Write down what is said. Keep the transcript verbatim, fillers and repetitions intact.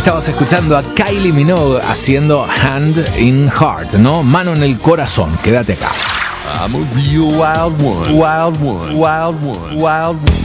Estabas escuchando a Kylie Minogue haciendo Hand in Heart, ¿no? Mano en el corazón. Quédate acá. I'm a real wild one, wild one, wild one, wild one.